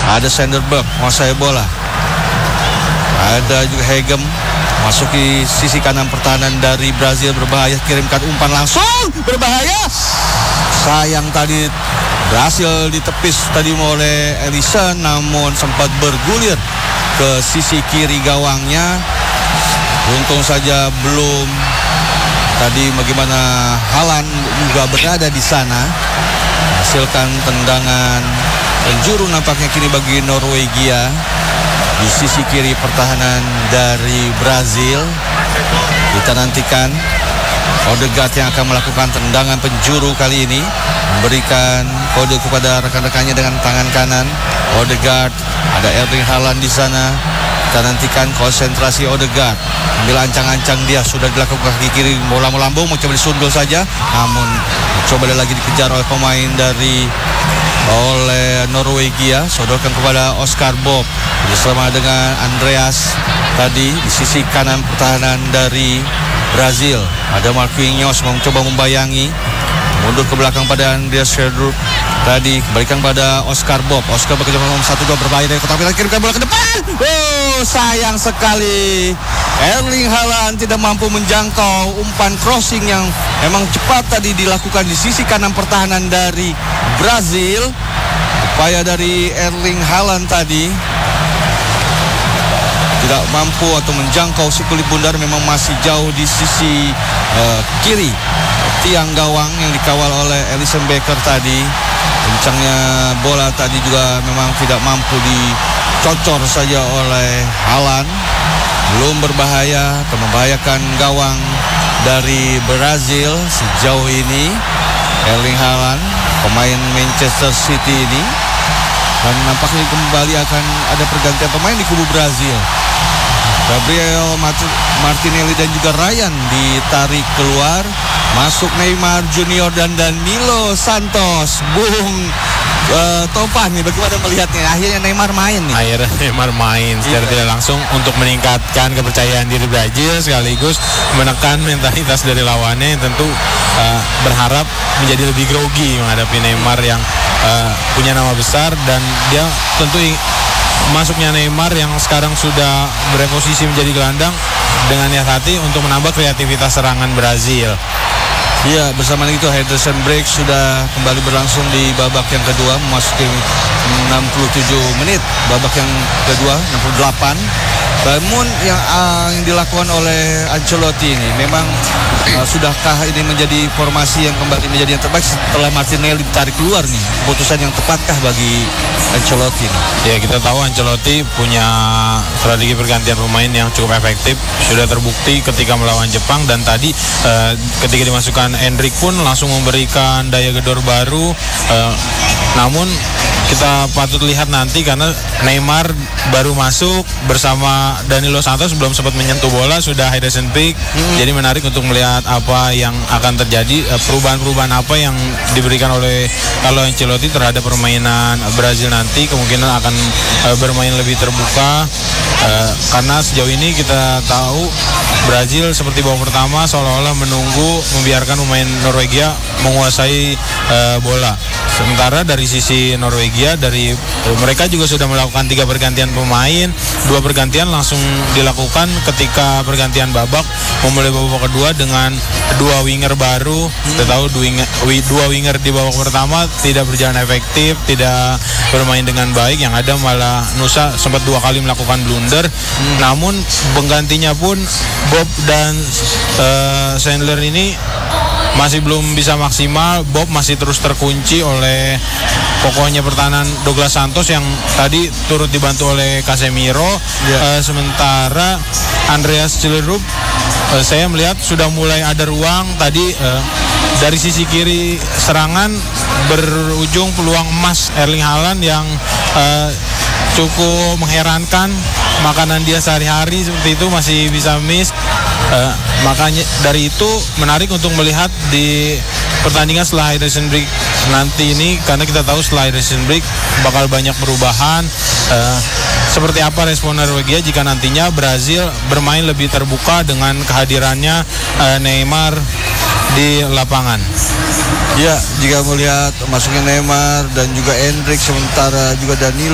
Ada Sanderberg menguasai bola. Ada juga Hegem masuki sisi kanan pertahanan dari Brazil, berbahaya, kirimkan umpan langsung, berbahaya. Sayang tadi berhasil ditepis tadi oleh Ellison, namun sempat bergulir ke sisi kiri gawangnya. Untung saja belum tadi bagaimana Haaland juga berada di sana. Hasilkan tendangan penjuru nampaknya kini bagi Norwegia di sisi kiri pertahanan dari Brazil. Kita nantikan Odegaard yang akan melakukan tendangan penjuru kali ini, memberikan kode kepada rekan-rekannya dengan tangan kanan. Odegaard, ada Erling Haaland di sana. Kita nantikan konsentrasi Odegaard. Ambil ancang-ancang dia, sudah dilakukan kaki kiri, bola melambung, mau coba disundul saja, namun coba lagi dikejar oleh pemain oleh Norwegia. Sodorkan kepada Oscar Bob bersama dengan Andreas tadi di sisi kanan pertahanan dari Brazil. Ada Marquinhos mencoba membayangi, mundur ke belakang pada Andreas Scherdrup tadi, kembalikan pada Oscar Bob. Oscar bekerja nomor 1-2, berbahaya dari kotak penalti, kirimkan bola ke depan. Sayang sekali Erling Haaland tidak mampu menjangkau umpan crossing yang memang cepat tadi dilakukan di sisi kanan pertahanan dari Brazil. Upaya dari Erling Haaland tadi tidak mampu atau menjangkau si kulit bundar, memang masih jauh di sisi kiri tiang gawang yang dikawal oleh Alisson Becker tadi. Kencangnya bola tadi juga memang tidak mampu dicocor saja oleh Haaland. Belum berbahaya atau membahayakan gawang dari Brazil sejauh ini. Erling Haaland, pemain Manchester City ini, dan nampaknya kembali akan ada pergantian pemain di kubu Brazil. Gabriel Martinelli dan juga Ryan ditarik keluar. Masuk Neymar Junior dan Danilo Santos. Bung Topan nih, bagaimana melihatnya? Akhirnya Neymar main nih. Akhirnya Neymar main secara tidak langsung untuk meningkatkan kepercayaan diri Brazil, sekaligus menekan mentalitas dari lawannya yang tentu berharap menjadi lebih grogi menghadapi Neymar yang punya nama besar. Dan dia tentu masuknya Neymar yang sekarang sudah bereposisi menjadi gelandang dengan niat hati untuk menambah kreativitas serangan Brazil. Iya, bersama itu Henderson break sudah kembali berlangsung di babak yang kedua, memasuki 67 menit babak yang kedua, 68. Namun yang dilakukan oleh Ancelotti ini memang sudahkah ini menjadi formasi yang kembali menjadi yang terbaik setelah Martinelli ditarik keluar nih? Keputusan yang tepatkah bagi Ancelotti ini? Ya, kita tahu Ancelotti punya strategi pergantian pemain yang cukup efektif, sudah terbukti ketika melawan Jepang, dan tadi ketika dimasukkan Endrick pun langsung memberikan daya gedor baru. Namun kita patut lihat nanti karena Neymar baru masuk bersama Danilo Santos, belum sempat menyentuh bola sudah Henderson pick. Jadi menarik untuk melihat apa yang akan terjadi, perubahan-perubahan apa yang diberikan oleh Carlo Ancelotti terhadap permainan Brazil nanti. Kemungkinan akan bermain lebih terbuka karena sejauh ini kita tahu Brazil seperti babak pertama seolah-olah menunggu, membiarkan pemain Norwegia menguasai bola. Sementara dari sisi Norwegia, dari mereka juga sudah melakukan 3 pergantian pemain. 2 pergantian langsung dilakukan ketika pergantian babak, memulai babak kedua dengan 2 winger baru. Kita tahu 2 winger di babak pertama tidak berjalan efektif, tidak bermain dengan baik. Yang ada malah Nusa sempat 2 kali melakukan blunder. Namun penggantinya pun Bob dan Sandler ini masih belum bisa maksimal. Bob masih terus terkunci oleh kokohnya pertahanan Douglas Santos yang tadi turut dibantu oleh Casemiro. Sementara Andreas Schellrup saya melihat sudah mulai ada ruang tadi dari sisi kiri serangan, berujung peluang emas Erling Haaland yang cukup mengherankan. Makanan dia sehari-hari seperti itu masih bisa miss. Makanya dari itu menarik untuk melihat di pertandingan setelah hydration break nanti ini, karena kita tahu setelah hydration break bakal banyak perubahan. Seperti apa respon Norwegia jika nantinya Brazil bermain lebih terbuka dengan kehadirannya Neymar di lapangan? Ya, jika melihat masuknya Neymar dan juga Endrick, sementara juga Danilo